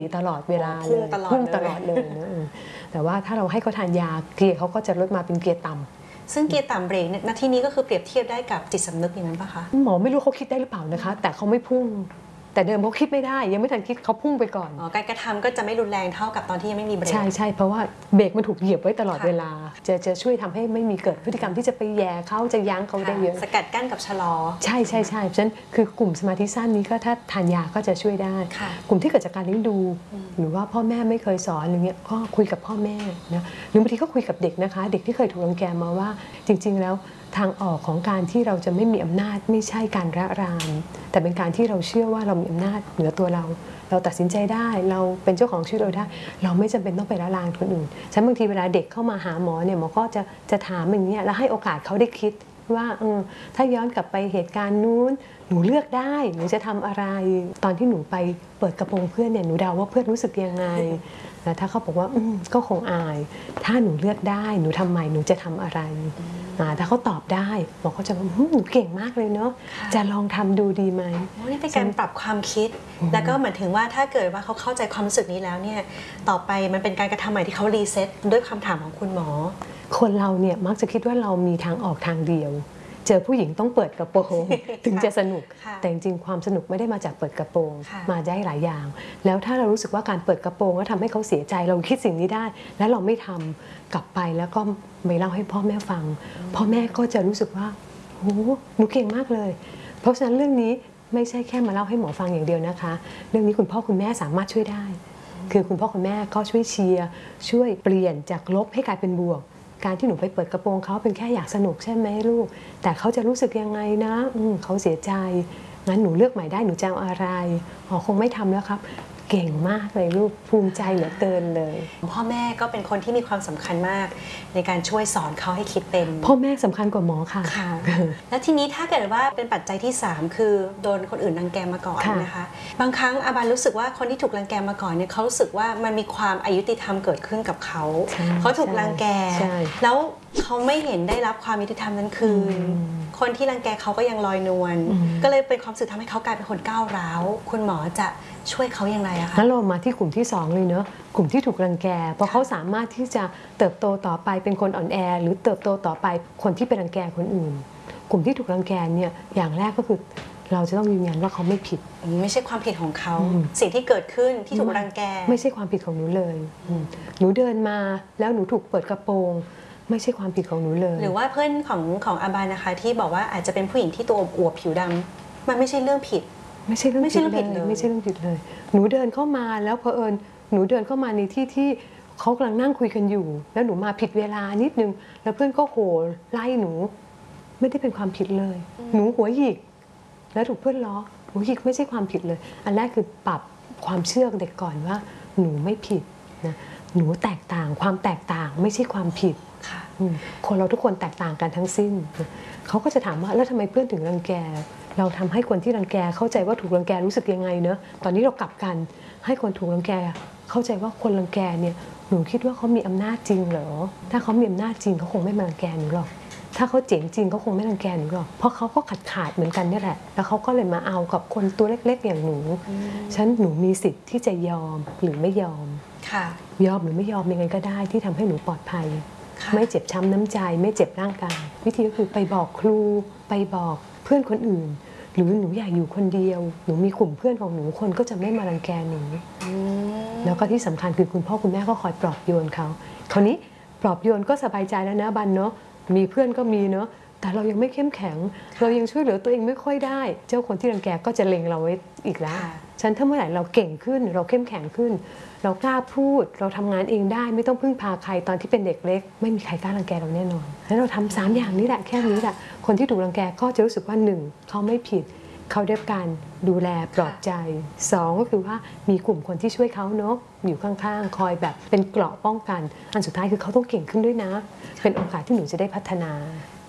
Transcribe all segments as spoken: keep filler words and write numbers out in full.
ตลอดเวลาเลพุ่งยตลอดพุ่งเลยตลอดเลยนะเออแต่ว่าถ้าเราให้เขาทานยาเกียร์เขาก็จะลดมาเป็นเกียร์ต่ำซึ่งเกียร์ต่ำเบรกเนี่ยณที่นี้ก็คือเปรียบเทียบได้กับจิตสำนึกอย่างนั้นปะคะหมอไม่รู้เขาคิดได้หรือเปล่านะคะ แต่เขาไม่พุ่ง แต่เดิมเขาคิดไม่ได้ ยังไม่ทันคิดเขาพุ่งไปก่อนอ๋อการกระทำก็จะไม่รุนแรงเท่ากับตอนที่ยังไม่มีเบรกใช่ใช่เพราะว่าเบรกมันถูกเหยียบไว้ตลอดค่ะเวลา จะจะช่วยทำให้ไม่มีเกิดพฤติกรรมที่จะไปแย่เขาจะยั้งเขาได้เยอะสกัดกั้นกับชะลอใช่ใช่ใช่เพราะฉะนั้นคือกลุ่มสมาธิสั้นนี้ก็ถ้าทานยาก็จะช่วยได้ค่ะกลุ่มที่เกิดจากการเลี้ยงดู หรือว่าพ่อแม่ไม่เคยสอนอะไรเงี้ยก็คุยกับพ่อแม่นะหรือบางทีก็คุยกับเด็กนะคะ เด็กที่เคยถูกรังแกมาว่าจริง ๆ แล้วทางออกของการที่เราจะไม่มีอำนาจไม่ใช่การระรานแต่เป็นการที่เราเชื่อว่าเรามีอำนาจเหนือตัวเรา เราตัดสินใจได้เราเป็นเจ้าของชีวิตเราได้เราไม่จำเป็นต้องไปละลานคนอื่นฉันบางทีเวลาเด็กเข้ามาหาหมอเนี่ยหมอก็จะจะถามอย่างเงี้ยแล้วให้โอกาสเขาได้คิดว่าเออถ้าย้อนกลับไปเหตุการณ์นู้นหนูเลือกได้หนูจะทำอะไรตอนที่หนูไปเปิดกระโปรงเพื่อนเนี่ยหนูเดาว่าเพื่อนรู้สึกยังไงแต่ถ้าเขาบอกว่าอืมก็คงอายถ้าหนูเลือกได้หนูทำใหม่หนูจะทำอะไรอ่าถ้าเขาตอบได้หมอก็จะบอกหนูเก่งมากเลยเนาะจะลองทำดูดีไหมโอ้นี่เป็นการปรับความคิด แล้วก็หมายถึงว่าถ้าเกิดว่าเขาเข้าใจความรู้สึกนี้แล้วเนี่ยต่อไปมันเป็นการกระทำใหม่ที่เขารีเซ็ตด้วยคำถามของคุณหมอคนเราเนี่ยมักจะคิดว่าเรามีทางออกทางเดียว เจอผู้หญิงต้องเปิดกระโปรง ถึงจะสนุกค่ะแต่จริงๆความสนุกไม่ได้มาจากเปิดกระโปรงค่ะมาได้หลายอย่าง แล้วถ้าเรารู้สึกว่าการเปิดกระโปรงแล้วทำให้เขาเสียใจเราคิดสิ่งนี้ได้ แล้วเราไม่ทำกลับไปแล้วก็ไม่เล่าให้พ่อแม่ฟัง พ่อแม่ก็จะรู้สึกว่าโอ้หนูเก่งมากเลย เพราะฉะนั้นเรื่องนี้ไม่ใช่แค่มาเล่าให้หมอฟังอย่างเดียวนะคะ เรื่องนี้คุณพ่อคุณแม่สามารถช่วยได้ คือคุณพ่อคุณแม่ก็ช่วยเชียร์ช่วยเปลี่ยนจากลบให้กลายเป็นบวก การที่หนูไปเปิดกระโปรงเขาเป็นแค่อยากสนุกใช่ไหมลูกแต่เขาจะรู้สึกยังไงนะอืมเขาเสียใจงั้นหนูเลือกใหม่ได้หนูจะเอาอะไรอ๋อคงไม่ทำแล้วครับเก่งมากเลยลูกภูมิใจเหลือเกินเลยพ่อแม่ก็เป็นคนที่มีความสำคัญมากในการช่วยสอนเขาให้คิดเป็นพ่อแม่สำคัญกว่าหมอค่ะค่ะ แล้วทีนี้ถ้าเกิดว่าเป็นปัจจัยที่สามคือโดนคนอื่นรังแกมาก่อนค่ะนะคะบางครั้งอาบานรู้สึกว่าคนที่ถูกรังแกมาก่อนเนี่ยเขารู้สึกว่ามันมีความอายุติธรรมเกิดขึ้นกับเขาใช่เขาถูกรังแกใช่แล้วเขาไม่เห็นได้รับความยุติธรรมนั้นคืน คนที่รังแกเขาก็ยังลอยนวลอืมก็เลยเป็นความรู้สึกทำให้เขากลายเป็นคนก้าวร้าวคุณหมอจะช่วยเขาอย่างไรอะคะงั้นเรามาที่กลุ่มที่สองเลยเนอะกลุ่มที่ถูกรังแกเพราะเขาสามารถที่จะเติบโตต่อไปเป็นคนอ่อนแอ หรือเติบโตต่อไปคนที่ไปรังแกคนอื่น กลุ่มที่ถูกรังแกเนี่ยอย่างแรกก็คือเราจะต้องยืนยันว่าเขาไม่ผิดไม่ใช่ความผิดของเขาอืมสิ่งที่เกิดขึ้นที่ถูกรังแกไม่ใช่ความผิดของหนูเลยอืมหนูเดินมาแล้วหนูถูกเปิดกระโปรง ไม่ใช่ความผิดของหนูเลยหรือว่าเพื่อนของของอาบานนะคะ ที่บอกว่าอาจจะเป็นผู้หญิงที่ตัวอวบๆผิวดำมันไม่ใช่เรื่องผิดไม่ใช่เรื่องไม่ใช่ผิดเรื่องผิดเลยเลยไม่ใช่เรื่องผิดเลย หนูเดินเข้ามาแล้วเผอิญหนูเดินเข้ามาในที่ที่เขากำลังนั่งคุยกันอยู่ แล้วหนูมาผิดเวลานิดนึงแล้วเพื่อนก็โห่ไล่หนู ไม่ได้เป็นความผิดเลย หนูหัวหยิก แล้วถูกเพื่อนล้อหัวหยิกไม่ใช่ความผิดเลย อันแรกคือปรับความเชื่อเด็กก่อนว่า หนูไม่ผิดนะหนูแตกต่างความแตกต่างไม่ใช่ความผิดค่ะอืมคนเราทุกคนแตกต่างกันทั้งสิ้น เขาก็จะถามว่าแล้วทำไมเพื่อนถึงรังแก เราทำให้คนที่รังแกเข้าใจว่าถูกรังแกรู้สึกยังไงเนอะตอนนี้เรากลับกันให้คนถูกรังแก เข้าใจว่าคนรังแกเนี่ยหนูคิดว่าเขามีอำนาจจริงเหรอถ้าเขามีอำนาจจริงเขาคงไม่มารังแกหนูหรอกถ้าเขาเจ๋งจริงเขาคงไม่รังแกหนูหรอกเพราะเขาก็ขาดขาดๆเหมือนกันนี่แหละแล้วเขาก็เลยมาเอากับคนตัวเล็กๆ อย่างหนูฉันหนูมีสิทธิ์ที่จะยอมหรือไม่ยอมค่ะยอมหรือไม่ยอมยังไงก็ได้ที่ทำให้หนูปลอดภัยค่ะไม่เจ็บช้ำน้ำใจไม่เจ็บร่างกาย วิธีก็คือไปบอกครูไปบอกเพื่อนคนอื่น หรือหนูอยากอยู่คนเดียวหนูมีกลุ่มเพื่อนของหนูคนก็จะไม่มารังแกหนูอืมแล้วก็ที่สำคัญคือคุณพ่อคุณแม่ก็คอยปลอบโยนเขาคราวนี้ปลอบโยนก็สบายใจแล้วนะบันเนาะมีเพื่อนก็มีเนาะแต่เรายังไม่เข้มแข็ง เรายังช่วยเหลือตัวเองไม่ค่อยได้ เจ้าคนที่รังแกก็จะเล็งเราไว้อีกแล้วค่ะฉันถ้าเมื่อไหร่เราเก่งขึ้นเราเข้มแข็งขึ้น เรากล้าพูดเราทำงานเองได้ไม่ต้องพึ่งพาใครตอนที่เป็นเด็กเล็ก ไม่มีใครกล้ารังแกเราแน่นอนแล้วเราทำสามอย่างนี้แหละแค่นี้แหละคนที่ถูกรังแกก็จะรู้สึกว่าหนึ่งเขาไม่ผิดเขาได้รับการดูแลปลอบใจสองก็คือว่ามีกลุ่มคนที่ช่วยเขาเนาะอยู่ข้างๆ คอยแบบเป็นเกราะป้องกัน อันสุดท้ายคือเขาต้องเก่งขึ้นด้วยนะ เป็นโอกาสที่หนูจะได้พัฒนา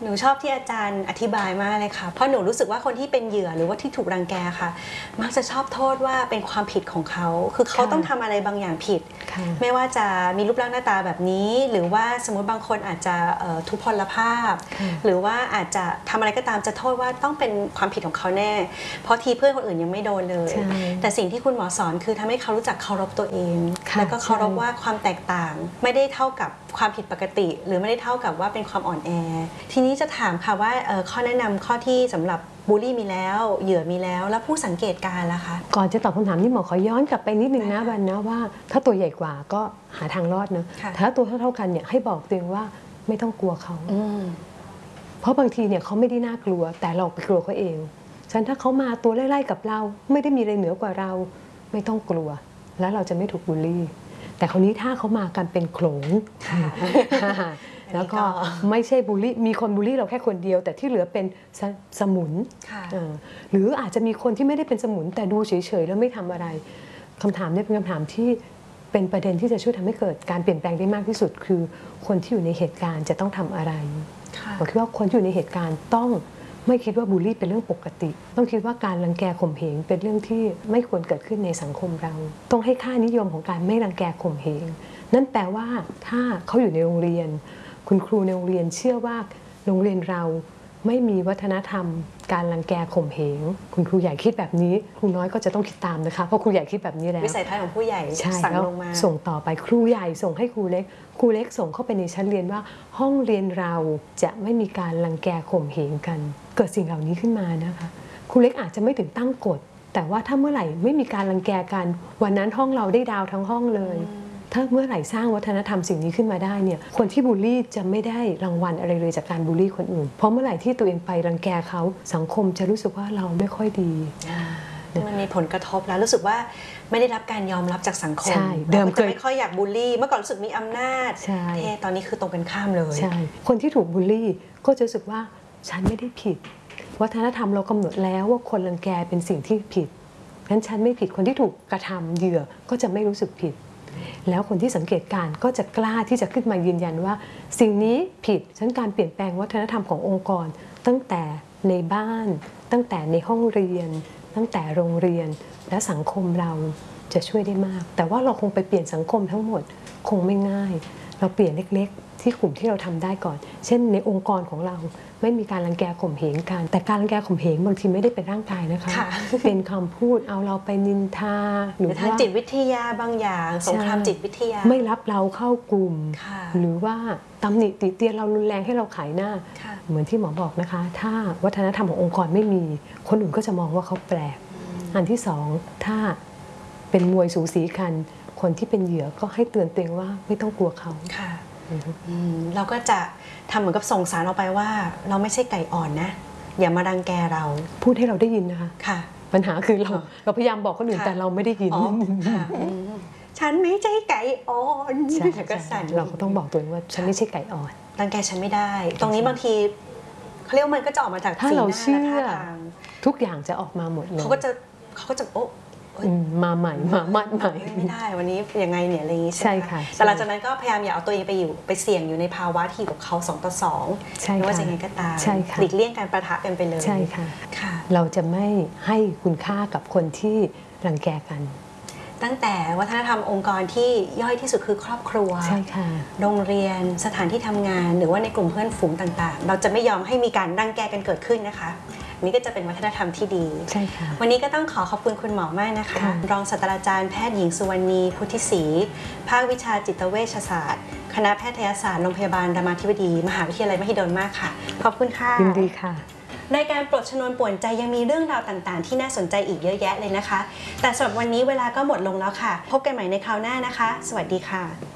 หนูชอบที่อาจารย์อธิบายมากเลยค่ะเพราะหนูรู้สึกว่าคนที่เป็นเหยื่อหรือว่าที่ถูกรังแกค่ะมักจะชอบโทษว่าเป็นความผิดของเขาคือเขาต้องทำอะไรบางอย่างผิดไม่ว่าจะมีรูปร่างหน้าตาแบบนี้หรือว่าสมมติบางคนอาจจะทุพพลภาพหรือว่าอาจจะทำอะไรก็ตามจะโทษว่าต้องเป็นความผิดของเขาแน่เพราะทีเพื่อนคนอื่นยังไม่โดนเลยแต่สิ่งที่คุณหมอสอนคือทำให้เขารู้จักเคารพตัวเองแล้วก็เคารพว่าความแตกต่างไม่ได้เท่ากับความผิดปกติหรือไม่ได้เท่ากับว่าเป็นความอ่อนแอทีนี้จะถามค่ะว่าข้อแนะนำข้อที่สำหรับบูลลี่มีแล้วเหยื่อมีแล้วแล้วผู้สังเกตการล่ะคะก่อนจะตอบคำถามนี้หมอขอย้อนกลับไปนิดนึงนะบันนะว่าถ้าตัวใหญ่กว่าก็หาทางรอดนะถ้าตัวเท่าๆกันเนี่ยให้บอกตัวเองว่าไม่ต้องกลัวเขาเพราะบางทีเนี่ยเขาไม่ได้น่ากลัวแต่เราไปกลัวเขาเองฉะนั้นถ้าเขามาตัวไล่ๆกับเราไม่ได้มีอะไรเหนือกว่าเราไม่ต้องกลัวแล้วเราจะไม่ถูกบูลลี่แต่คราวนี้ถ้าเขามากันเป็นโขลงแล้วก็ไม่ใช่บูลลี่มีคนบูลลี่เราแค่คนเดียวแต่ที่เหลือเป็นส, สมุนหรืออาจจะมีคนที่ไม่ได้เป็นสมุนแต่ดูเฉยๆแล้วไม่ทำอะไรคำถามนี้เป็นคำถามที่เป็นประเด็นที่จะช่วยทำให้เกิดการเปลี่ยนแปลงได้มากที่สุดคือคนที่อยู่ในเหตุการณ์จะต้องทำอะไรผมคิดว่าคนที่อยู่ในเหตุการณ์ต้องไม่คิดว่าบูลลี่เป็นเรื่องปกติต้องคิดว่าการรังแกข่มเหงเป็นเรื่องที่ไม่ควรเกิดขึ้นในสังคมเราต้องให้ค่านิยมของการไม่รังแกข่มเหงนั่นแปลว่าถ้าเขาอยู่ในโรงเรียนคุณครูในโรงเรียนเชื่อว่าโรงเรียนเราไม่มีวัฒนธรรมการรังแกข่มเหงคุณครูใหญ่คิดแบบนี้ครูน้อยก็จะต้องคิดตามนะคะเพราะครูใหญ่คิดแบบนี้แล้ววิสัยทัศน์ของผู้ใหญ่สั่งลงมาส่งต่อไปครูใหญ่ส่งให้ครูเล็กครูเล็กส่งเข้าไปในชั้นเรียนว่าห้องเรียนเราจะไม่มีการรังแกข่มเหงกันเกิดสิ่งเหล่านี้ขึ้นมานะคะครูเล็กอาจจะไม่ถึงตั้งกฎแต่ว่าถ้าเมื่อไหร่ไม่มีการรังแกกันวันนั้นห้องเราได้ดาวทั้งห้องเลยถ้าเมื่อไหร่สร้างวัฒนธรรมสิ่งนี้ขึ้นมาได้เนี่ยคนที่บูลลี่จะไม่ได้รางวัลอะไรเลยจากการบูลลี่คนอื่นเพราะเมื่อไหร่ที่ตัวเองไปรังแกเขาสังคมจะรู้สึกว่าเราไม่ค่อยดีมันมีผลกระทบแล้วรู้สึกว่าไม่ได้รับการยอมรับจากสังคมเดิมจะไม่ค่อยอยากบูลลี่เมื่อก่อนรู้สึกมีอำนาจเทตอนนี้คือตรงกันข้ามเลยใช่คนที่ถูกบูลลี่ก็จะรู้สึกว่าฉันไม่ได้ผิดวัฒนธรรมเรากำหนดแล้วว่าคนรังแกเป็นสิ่งที่ผิดงั้นฉันไม่ผิดคนที่ถูกกระทำเหยื่อก็จะไม่รู้สึกผิดแล้วคนที่สังเกตการก็จะกล้าที่จะขึ้นมายืนยันว่าสิ่งนี้ผิดฉะนั้นการเปลี่ยนแปลงวัฒนธรรมขององค์กรตั้งแต่ในบ้านตั้งแต่ในห้องเรียนตั้งแต่โรงเรียนและสังคมเราจะช่วยได้มากแต่ว่าเราคงไปเปลี่ยนสังคมทั้งหมดคงไม่ง่ายเราเปลี่ยนเล็กๆที่กลุ่มที่เราทำได้ก่อนเช่นในองค์กรของเราไม่มีการรังแกข่มเหงกันแต่การรังแกข่มเหงบางทีไม่ได้เป็นร่างกายนะคะ เป็นคำพูดเอาเราไปนินทาหรือทางจิตวิทยาบางอย่างสงครามจิตวิทยาไม่รับเราเข้ากลุ่มหรือว่าตำหนิติเตียนเรารุนแรงให้เราขายหน้าเหมือนที่หมอบอกนะคะถ้าวัฒนธรรมขององค์กรไม่มีคนอื่นก็จะมองว่าเขาแปลกอันที่สองถ้าเป็นมวยสูสีกันคนที่เป็นเหยื่อก็ให้เตือนตัวเองว่าไม่ต้องกลัวเขาเราก็จะทำเหมือนกับส่งสารออกไปว่าเราไม่ใช่ไก่อ่อนนะอย่ามารังแกเราพูดให้เราได้ยินนะคะค่ะปัญหาคือเราเราพยายามบอกคนอื่นแต่เราไม่ได้ยินฉันไม่ใช่ไก่อ่อนก็สั่นเราก็ต้องบอกตัวเองว่าฉันไม่ใช่ไก่อ่อนรังแกฉันไม่ได้ตรงนี้บางทีเขาเรียกว่ามันก็จะออกมาจากถ้าเราเชื่อทุกอย่างจะออกมาหมดเลยเขาก็จะเขาก็จะโอ้มาใหม่มามัดใหม่ไม่ได้วันนี้ยังไงเนี่ยอะไรอย่างนี้ใช่ค่ะแต่หลังจากนั้นก็พยายามอย่าเอาตัวเองไปอยู่ไปเสี่ยงอยู่ในภาวะที่กับเขาสองต่อสองไม่ว่าจะยังไงก็ตามหลีกเลี่ยงการประทะกันไปเลยใช่ค่ะเราจะไม่ให้คุณค่ากับคนที่รังแกกันตั้งแต่วัฒนธรรมองค์กรที่ย่อยที่สุดคือครอบครัวใช่ค่ะโรงเรียนสถานที่ทำงานหรือว่าในกลุ่มเพื่อนฝูงต่างๆเราจะไม่ยอมให้มีการรังแกกันเกิดขึ้นนะคะนี่ก็จะเป็นวัฒนธรรมที่ดีใช่ค่ะวันนี้ก็ต้องขอขอบคุณคุณหมอมากนะคะรองศาสตราจารย์แพทย์หญิงสุวรรณีพุทธิศรีภาควิชาจิตเวชศาสตร์คณะแพทยศาสตร์โรงพยาบาลรามาธิบดีมหาวิทยาลัยมหิดลมากค่ะขอบคุณค่ะยินดีค่ะรายการปลดชนวนป่วนใจยังมีเรื่องราวต่างๆที่น่าสนใจอีกเยอะแยะเลยนะคะแต่สำหรับวันนี้เวลาก็หมดลงแล้วค่ะพบกันใหม่ในคราวหน้านะคะสวัสดีค่ะ